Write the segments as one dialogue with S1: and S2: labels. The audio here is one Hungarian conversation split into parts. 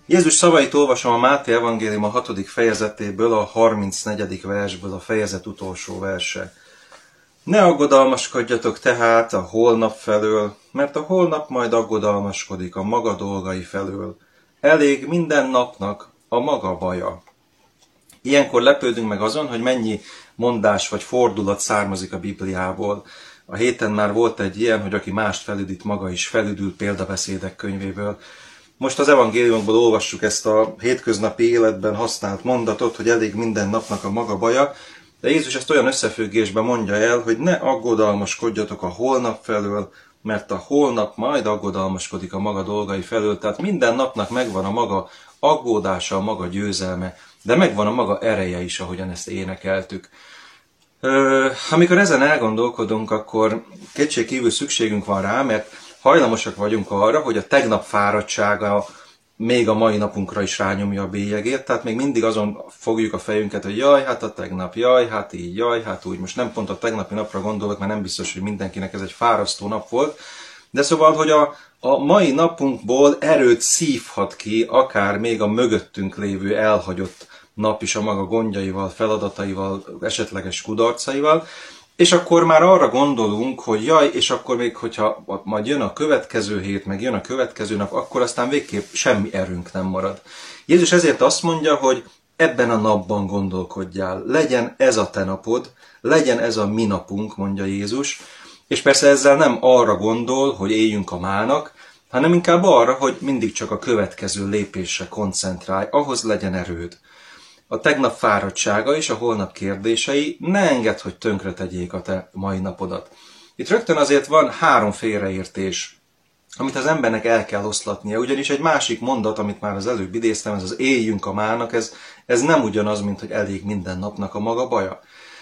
S1: Jézus szavait olvasom a Máté evangélium a 6. fejezetéből, a 34. versből, a fejezet utolsó verse. Ne aggodalmaskodjatok tehát a holnap felől, mert a holnap majd aggodalmaskodik a maga dolgai felől. Elég minden napnak a maga baja. Ilyenkor lepődünk meg azon, hogy mennyi mondás vagy fordulat származik a Bibliából. A héten már volt egy ilyen, hogy aki mást felüdít, maga is felüdül, példabeszédek könyvéből. Most az evangéliumokból olvassuk ezt a hétköznapi életben használt mondatot, hogy elég minden napnak a maga baja, de Jézus ezt olyan összefüggésben mondja el, hogy ne aggodalmaskodjatok a holnap felől, mert a holnap majd aggodalmaskodik a maga dolgai felől, tehát minden napnak megvan a maga aggódása, a maga győzelme, de megvan a maga ereje is, ahogyan ezt énekeltük. Amikor ezen elgondolkodunk, akkor kétségkívül szükségünk van rá, mert hajlamosak vagyunk arra, hogy a tegnap fáradtsága még a mai napunkra is rányomja a bélyegét, tehát még mindig azon fogjuk a fejünket, hogy jaj, hát a tegnap, jaj, hát így, jaj, hát úgy. Most nem pont a tegnapi napra gondolok, mert nem biztos, hogy mindenkinek ez egy fárasztó nap volt, de szóval, hogy a mai napunkból erőt szívhat ki, akár még a mögöttünk lévő elhagyott nap is a maga gondjaival, feladataival, esetleges kudarcaival, és akkor már arra gondolunk, hogy jaj, és akkor még, hogyha majd jön a következő hét, meg jön a következő nap, akkor aztán végképp semmi erőnk nem marad. Jézus ezért azt mondja, hogy ebben a napban gondolkodjál, legyen ez a te napod, legyen ez a mi napunk, mondja Jézus, és persze ezzel nem arra gondol, hogy éljünk a mának, hanem inkább arra, hogy mindig csak a következő lépésre koncentrálj, ahhoz legyen erőd. A tegnap fáradtsága és a holnap kérdései ne engedd, hogy tönkretegyék a te mai napodat. Itt rögtön azért van 3 félreértés, amit az embernek el kell oszlatnia, ugyanis egy másik mondat, amit már az előbb idéztem, ez az éljünk a mának, ez nem ugyanaz, mint hogy elég minden napnak a maga baja.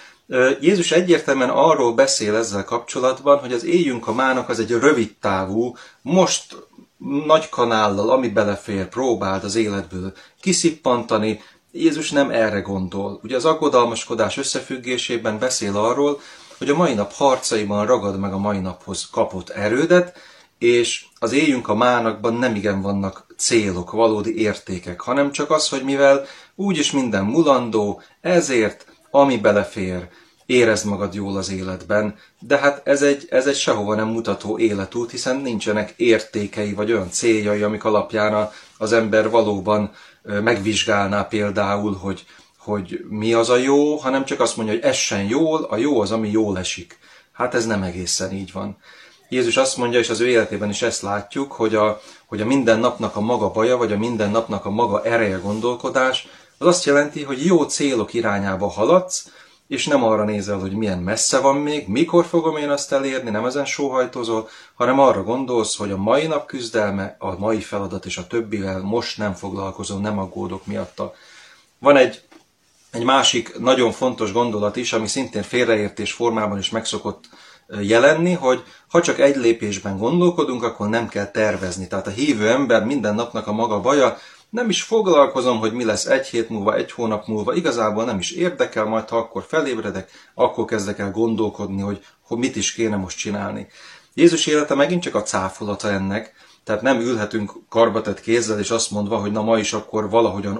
S1: Jézus egyértelműen arról beszél ezzel kapcsolatban, hogy az éljünk a mának az egy rövid távú, most nagy kanállal, ami belefér, próbáld az életből kiszippantani. Jézus nem erre gondol. Ugye az aggodalmaskodás összefüggésében beszél arról, hogy a mai nap harcaiban ragad meg a mai naphoz kapott erődet, és az éljünk a mánakban nem igen vannak célok, valódi értékek, hanem csak az, hogy mivel úgyis minden mulandó, ezért, ami belefér, érezd magad jól az életben, de hát ez egy sehova nem mutató életút, hiszen nincsenek értékei vagy olyan céljai, amik alapján az ember valóban megvizsgálná például, hogy mi az a jó, hanem csak azt mondja, hogy essen jól, a jó az, ami jól esik. Hát ez nem egészen így van. Jézus azt mondja, és az ő életében is ezt látjuk, hogy a minden napnak a maga baja, vagy a minden napnak a maga ereje gondolkodás, az azt jelenti, hogy jó célok irányába haladsz, és nem arra nézel, hogy milyen messze van még, mikor fogom én azt elérni, nem ezen sóhajtozol, hanem arra gondolsz, hogy a mai nap küzdelme, a mai feladat és a többivel most nem foglalkozom, nem aggódok miatta. Van egy másik nagyon fontos gondolat is, ami szintén félreértés formában is megszokott jelenni, hogy ha csak egy lépésben gondolkodunk, akkor nem kell tervezni. Tehát a hívő ember minden napnak a maga baja, nem is foglalkozom, hogy mi lesz egy hét múlva, egy hónap múlva, igazából nem is érdekel, majd ha akkor felébredek, akkor kezdek el gondolkodni, hogy mit is kéne most csinálni. Jézus élete megint csak a cáfolata ennek, tehát nem ülhetünk karbatett kézzel, és azt mondva, hogy na ma is akkor valahogyan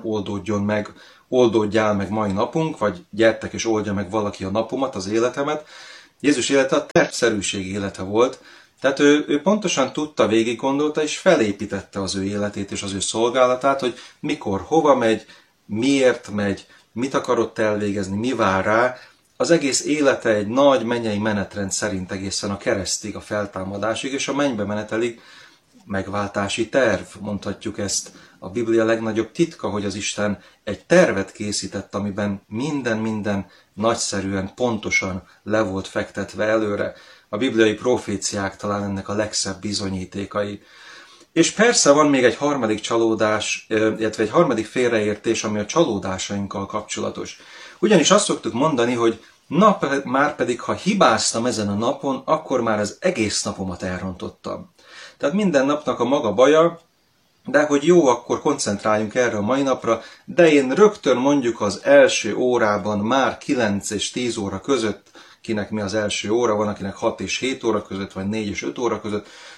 S1: oldódjál meg mai napunk, vagy gyertek és oldja meg valaki a napomat, az életemet. Jézus élete a tervszerűség élete volt, tehát ő pontosan tudta, végig gondolta, és felépítette az ő életét és az ő szolgálatát, hogy mikor, hova megy, miért megy, mit akarott elvégezni, mi vár rá. Az egész élete egy nagy mennyei menetrend szerint egészen a keresztig, a feltámadásig és a mennybe menetelig megváltási terv, mondhatjuk ezt. A Biblia legnagyobb titka, hogy az Isten egy tervet készített, amiben minden nagyszerűen, pontosan le volt fektetve előre. A bibliai proféciák talán ennek a legszebb bizonyítékai. És persze van még egy harmadik csalódás, illetve egy harmadik félreértés, ami a csalódásainkkal kapcsolatos. Ugyanis azt szoktuk mondani, hogy már pedig, ha hibáztam ezen a napon, akkor már az egész napomat elrontottam. Tehát minden napnak a maga baja, de hogy jó, akkor koncentráljunk erre a mai napra, de én rögtön mondjuk az első órában már 9 és 10 óra között, kinek mi az első óra, van akinek 6 és 7 óra között, vagy 4 és 5 óra között,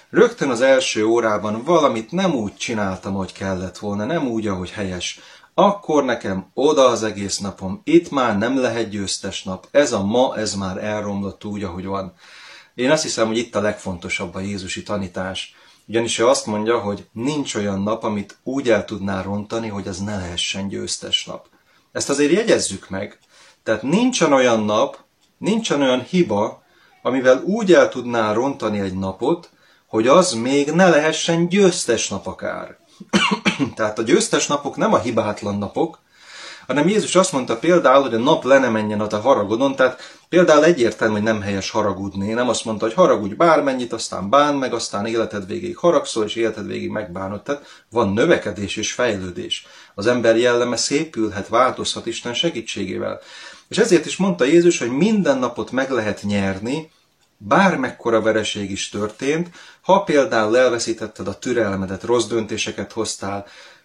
S1: Rögtön az első órában valamit nem úgy csináltam, hogy kellett volna, nem úgy, ahogy helyes. Akkor nekem oda az egész napom, itt már nem lehet győztes nap, ez a ma, ez már elromlott úgy, ahogy van. Én azt hiszem, hogy itt a legfontosabb a jézusi tanítás. Ugyanis ő azt mondja, hogy nincs olyan nap, amit úgy el tudná rontani, hogy az ne lehessen győztes nap. Ezt azért jegyezzük meg. Tehát nincsen olyan nap, nincsen olyan hiba, amivel úgy el tudná rontani egy napot, hogy az még ne lehessen győztes nap akár. Tehát a győztes napok nem a hibátlan napok, hanem Jézus azt mondta például, hogy a nap le ne menjen a te haragodon, tehát például egyértelmű, hogy nem helyes haragudni. Nem azt mondta, hogy haragudj bármennyit, aztán bánd meg, aztán életed végéig haragszol, és életed végéig megbánod. Tehát van növekedés és fejlődés. Az ember jelleme szépülhet, változhat Isten segítségével. És ezért is mondta Jézus, hogy minden napot meg lehet nyerni, bármekkora vereség is történt, ha például elveszítetted a türelmedet, rossz döntéseket hoztál,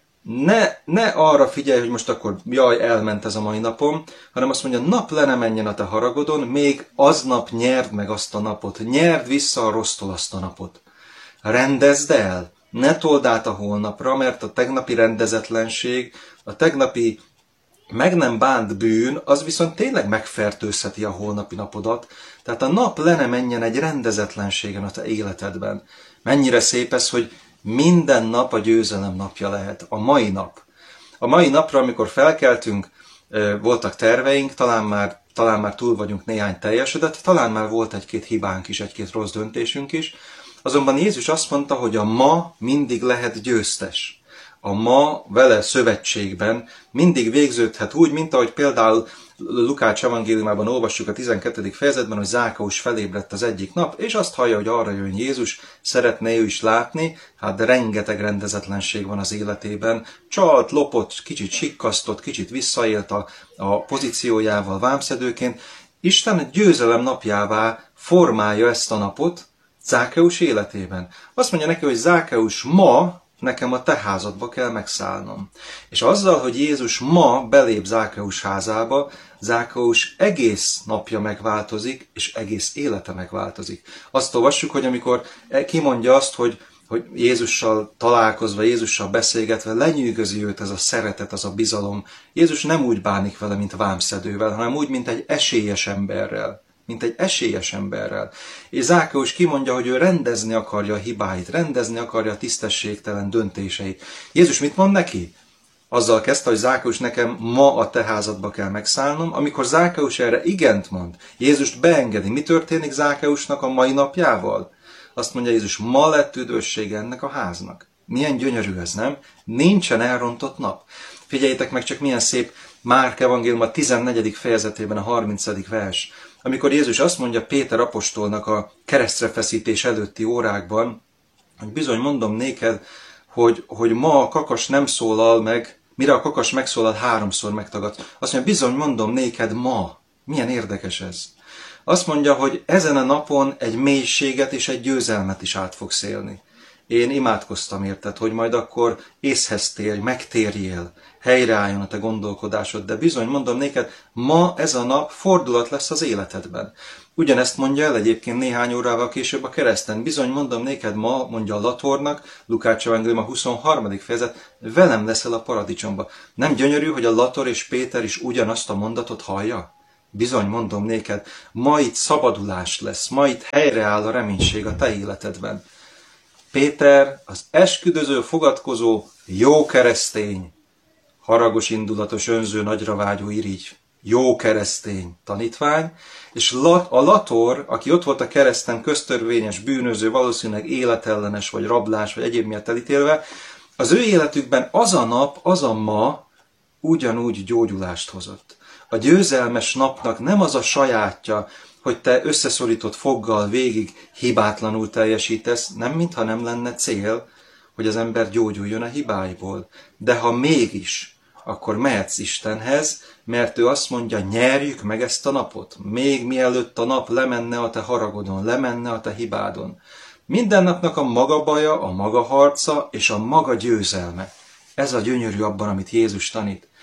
S1: ne arra figyelj, hogy most akkor jaj, elment ez a mai napom, hanem azt mondja, nap le ne menjen a te haragodon, még aznap nyerd meg azt a napot, nyerd vissza a rossztól azt a napot. Rendezd el, ne told át a holnapra, mert a tegnapi rendezetlenség, a tegnapi meg nem bánt bűn, az viszont tényleg megfertőzheti a holnapi napodat. Tehát a nap le ne menjen egy rendezetlenségen a te életedben. Mennyire szép ez, hogy minden nap a győzelem napja lehet. A mai nap. A mai napra, amikor felkeltünk, voltak terveink, talán már túl vagyunk néhány teljesedett, talán már volt egy-két hibánk is, egy-két rossz döntésünk is. Azonban Jézus azt mondta, hogy a ma mindig lehet győztes. A ma vele szövetségben mindig végződhet úgy, mint ahogy például Lukács evangéliumában olvassuk a 12. fejezetben, hogy Zákeus felébredt az egyik nap, és azt hallja, hogy arra jön Jézus, szeretné ő is látni, de rengeteg rendezetlenség van az életében. Csalt, lopott, kicsit sikkasztott, kicsit visszaélt a pozíciójával vámszedőként. Isten győzelem napjává formálja ezt a napot Zákeus életében. Azt mondja neki, hogy Zákeus, ma nekem a te házadba kell megszállnom. És azzal, hogy Jézus ma belép Zákeus házába, Zákeus egész napja megváltozik, és egész élete megváltozik. Azt olvassuk, hogy amikor kimondja azt, hogy Jézussal találkozva, Jézussal beszélgetve lenyűgözi őt ez a szeretet, az a bizalom. Jézus nem úgy bánik vele, mint vámszedővel, hanem úgy, mint egy esélyes emberrel. És Zákeus kimondja, hogy ő rendezni akarja a hibáit, rendezni akarja a tisztességtelen döntéseit. Jézus mit mond neki? Azzal kezdte, hogy Zákeus, nekem ma a te házadba kell megszállnom. Amikor Zákeus erre igent mond, Jézust beengedi. Mi történik Zákeusnak a mai napjával? Azt mondja Jézus, ma lett üdvössége ennek a háznak. Milyen gyönyörű ez, nem? Nincsen elrontott nap. Figyeljétek meg csak milyen szép Márk evangélium a 14. fejezetében a 30. vers. Amikor Jézus azt mondja Péter apostolnak a keresztrefeszítés előtti órákban, hogy bizony mondom néked, hogy ma a kakas nem szólal meg, mire a kakas megszólal, 3-szor megtagad. Azt mondja, bizony mondom néked ma. Milyen érdekes ez. Azt mondja, hogy ezen a napon egy mélységet és egy győzelmet is át fogsz élni. Én imádkoztam érted, hogy majd akkor észhez térj, megtérjél, helyreálljon a te gondolkodásod, de bizony mondom néked, ma ez a nap fordulat lesz az életedben. Ugyanezt mondja el egyébként néhány órával később a kereszten. Bizony mondom néked ma, mondja a Latornak, Lukács evangélium a 23. fejezet, velem leszel a paradicsomba. Nem gyönyörű, hogy a Lator és Péter is ugyanazt a mondatot hallja? Bizony mondom néked, ma itt szabadulás lesz, ma itt helyreáll a reménység a te életedben. Péter, az esküdöző, fogadkozó, jó keresztény, haragos indulatos, önző, nagyra vágyó irigy, jó keresztény tanítvány, és a Lator, aki ott volt a kereszten, köztörvényes, bűnöző, valószínűleg életellenes, vagy rablás, vagy egyéb miatt elítélve, az ő életükben az a nap, az a ma ugyanúgy gyógyulást hozott. A győzelmes napnak nem az a sajátja, hogy te összeszorított foggal végig hibátlanul teljesítesz, nem mintha nem lenne cél, hogy az ember gyógyuljon a hibáiból. De ha mégis, akkor mehetsz Istenhez, mert ő azt mondja, nyerjük meg ezt a napot, még mielőtt a nap lemenne a te haragodon, lemenne a te hibádon. Minden napnak a maga baja, a maga harca és a maga győzelme. Ez a gyönyörű abban, amit Jézus tanít.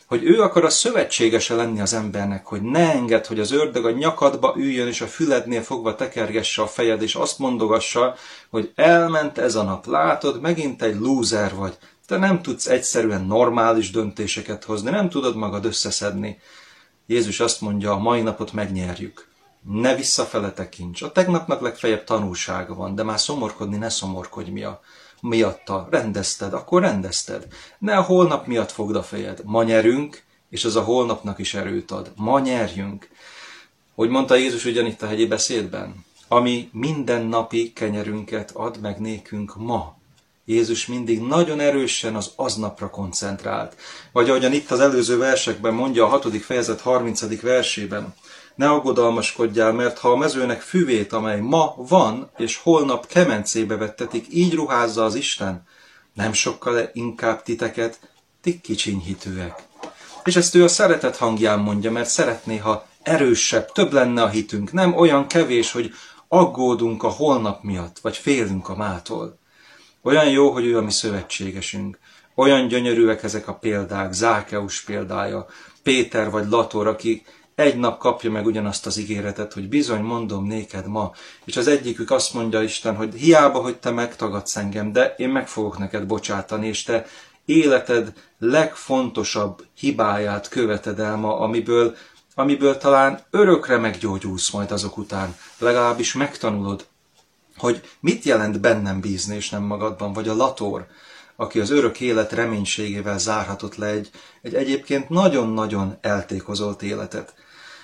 S1: hogy ő akar a szövetségese lenni az embernek, hogy ne engedd, hogy az ördög a nyakadba üljön, és a fülednél fogva tekergesse a fejed, és azt mondogassa, hogy elment ez a nap, látod, megint egy lúzer vagy. Te nem tudsz egyszerűen normális döntéseket hozni, nem tudod magad összeszedni. Jézus azt mondja, a mai napot megnyerjük. Ne visszafele tekints. A tegnapnak legfeljebb tanulsága van, de már szomorkodni ne szomorkodj miatta. Rendezted, akkor rendezted. Ne a holnap miatt fogd a fejed. Ma nyerünk, és az a holnapnak is erőt ad. Ma nyerjünk. Hogy mondta Jézus ugyanitt a hegyi beszédben? Ami mindennapi kenyerünket ad meg nékünk ma. Jézus mindig nagyon erősen az aznapra koncentrált. Vagy ahogyan itt az előző versekben mondja a 6. fejezet 30. versében. Ne aggodalmaskodjál, mert ha a mezőnek füvét, amely ma van, és holnap kemencébe vettetik, így ruházza az Isten, nem sokkal inkább titeket, ti kicsinyhitűek. És ezt ő a szeretet hangján mondja, mert szeretné, ha erősebb, több lenne a hitünk, nem olyan kevés, hogy aggódunk a holnap miatt, vagy félünk a mától. Olyan jó, hogy ő a mi szövetségesünk. Olyan gyönyörűek ezek a példák, Zákeus példája, Péter vagy Lator, aki egy nap kapja meg ugyanazt az ígéretet, hogy bizony mondom néked ma. És az egyikük azt mondja Isten, hogy hiába, hogy te megtagadsz engem, de én meg fogok neked bocsátani, és te életed legfontosabb hibáját követed el ma, amiből talán örökre meggyógyulsz majd azok után. Legalábbis megtanulod, hogy mit jelent bennem bízni, és nem magadban, vagy a Lator, aki az örök élet reménységével zárhatott le egy egyébként nagyon-nagyon eltékozolt életet.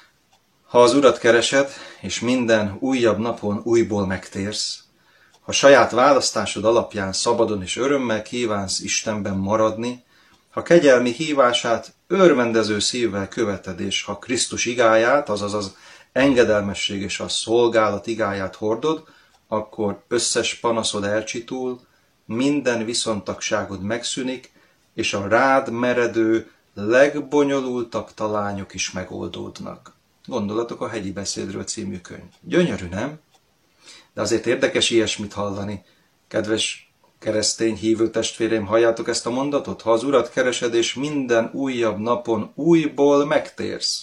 S1: Ha az Urat keresed, és minden újabb napon újból megtérsz, ha saját választásod alapján szabadon és örömmel kívánsz Istenben maradni, ha kegyelmi hívását örvendező szívvel követed, és ha Krisztus igáját, azaz az engedelmesség és a szolgálat igáját hordod, akkor összes panaszod elcsitul, minden viszontagságod megszűnik, és a rád meredő, legbonyolultabb talányok is megoldódnak. Gondolatok a hegyi beszédről című könyv. Gyönyörű, nem? De azért érdekes ilyesmit hallani. Kedves keresztény hívő testvéreim, halljátok ezt a mondatot? Ha az Urat keresed, és minden újabb napon újból megtérsz.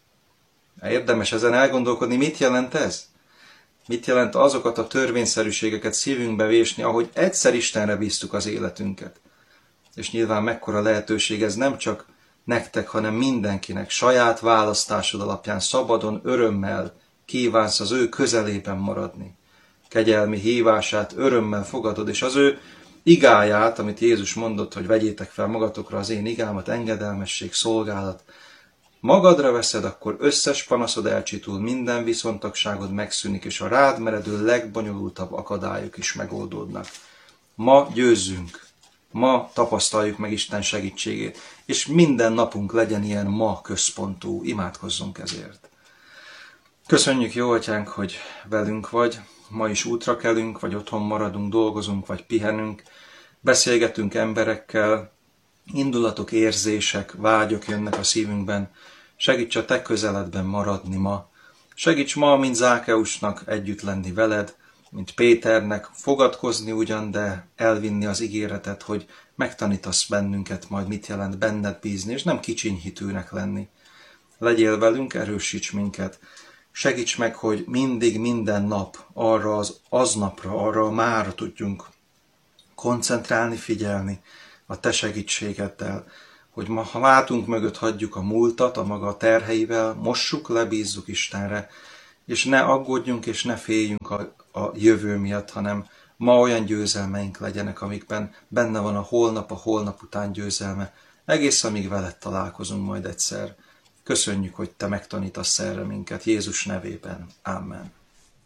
S1: Érdemes ezen elgondolkodni, mit jelent ez? Mit jelent azokat a törvényszerűségeket szívünkbe vésni, ahogy egyszer Istenre bíztuk az életünket? És nyilván mekkora lehetőség ez nem csak nektek, hanem mindenkinek, saját választásod alapján szabadon, örömmel kívánsz az ő közelében maradni. Kegyelmi hívását örömmel fogadod, és az ő igáját, amit Jézus mondott, hogy vegyétek fel magatokra az én igámat, engedelmesség, szolgálat, magadra veszed, akkor összes panaszod elcsitul, minden viszontagságod megszűnik, és a rád meredő legbonyolultabb akadályok is megoldódnak. Ma győzzünk, ma tapasztaljuk meg Isten segítségét, és minden napunk legyen ilyen ma központú, imádkozzunk ezért. Köszönjük, jó atyánk, hogy velünk vagy, ma is útra kelünk, vagy otthon maradunk, dolgozunk, vagy pihenünk, beszélgetünk emberekkel, indulatok, érzések, vágyok jönnek a szívünkben. Segíts a te közeledben maradni ma. Segíts ma, mint Zákeusnak együtt lenni veled, mint Péternek fogadkozni ugyan, de elvinni az ígéretet, hogy megtanítasz bennünket majd, mit jelent benned bízni, és nem kicsinyhitűnek lenni. Legyél velünk, erősíts minket. Segíts meg, hogy mindig, minden nap arra az aznapra, arra a mára tudjunk koncentrálni, figyelni a te segítségeddel, hogy ma, ha hátunk mögött hagyjuk a múltat, a maga terheivel, mossuk le, bízzuk Istenre, és ne aggódjunk és ne féljünk a jövő miatt, hanem ma olyan győzelmeink legyenek, amikben benne van a holnap után győzelme, egész amíg veled találkozunk majd egyszer. Köszönjük, hogy te megtanítasz erre minket, Jézus nevében. Amen.